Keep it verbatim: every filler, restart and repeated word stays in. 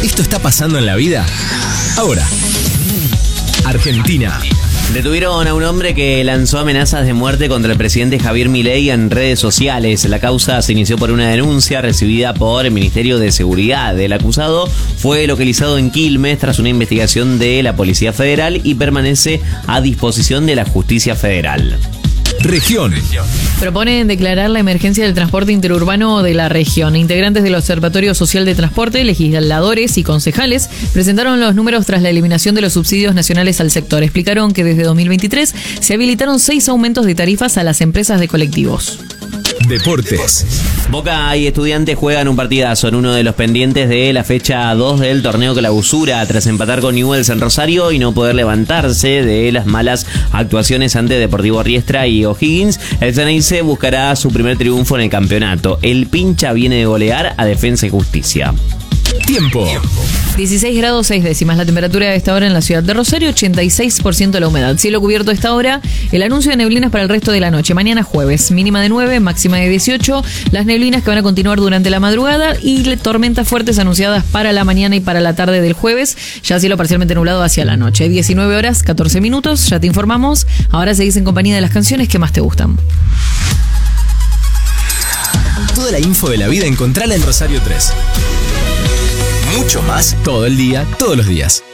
¿Esto está pasando en la vida? Ahora, Argentina. Detuvieron a un hombre que lanzó amenazas de muerte contra el presidente Javier Milei en redes sociales. La causa se inició por una denuncia recibida por el Ministerio de Seguridad. El acusado fue localizado en Quilmes tras una investigación de la Policía Federal y permanece a disposición de la Justicia Federal. Región. Proponen declarar la emergencia del transporte interurbano de la región. Integrantes del Observatorio Social de Transporte, legisladores y concejales presentaron los números tras la eliminación de los subsidios nacionales al sector. Explicaron que desde dos mil veintitrés se habilitaron seis aumentos de tarifas a las empresas de colectivos. Deportes. Boca y Estudiantes juegan un partidazo en uno de los pendientes de la fecha dos del torneo Clausura, tras empatar con Newell's en Rosario y no poder levantarse de las malas actuaciones ante Deportivo Riestra y O'Higgins. El Ceneice buscará su primer triunfo en el campeonato. El Pincha viene de golear a Defensa y Justicia. Tiempo. dieciséis grados seis décimas la temperatura de esta hora en la ciudad de Rosario, ochenta y seis por ciento la humedad. Cielo cubierto a esta hora, el anuncio de neblinas para el resto de la noche. Mañana jueves, mínima de nueve, máxima de dieciocho. Las neblinas que van a continuar durante la madrugada y tormentas fuertes anunciadas para la mañana y para la tarde del jueves. Ya cielo parcialmente nublado hacia la noche. diecinueve horas, catorce minutos, ya te informamos. Ahora seguís en compañía de las canciones que más te gustan. Toda la info de la vida encontrala en Rosario tres. Mucho más todo el día, todos los días.